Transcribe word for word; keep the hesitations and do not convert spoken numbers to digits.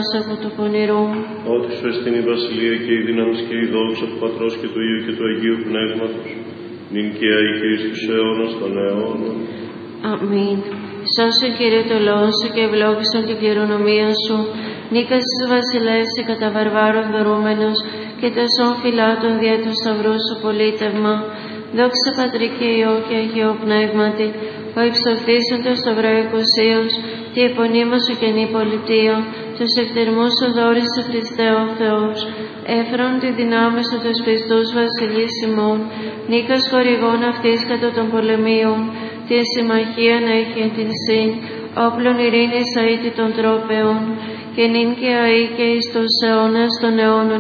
μας από το πονηρό. Ότι σου εστίν η βασιλεία και η δύναμη και η δόξα του Πατρός και του Υιού και του Αγίου Πνεύματος, νυν και αεί και εις τους αιώνας των αιώνων. Αμήν. Σώσον, Κύριε, το λόγο σου και ευλόγησον την κληρονομία σου. Νίκας της βασιλεύς και κατά βαρβάρων δωρούμενος και τεσσών φυλάτων δια του σταυρού σου πολίτευμα. Δόξα Πατρί και Υιό και Αγίο Πνεύματι, ο υψωθήσον το σταυρό εκουσίως, τη επωνύμωσου καινή πολιτεία, τους ευτερμούς σου δόρισε Χριστέ ο Θεός, έφερον τη δυνάμει σου τους πιστούς βασιλείς ημών, νίκας χορηγών αυτής κατά των πολεμίων, την συμμαχία να έχει εν την σύν, όπλων ειρήνης αήτη των τρόπεων, και νυν και αεί και εις τους αιώνας των αιώνων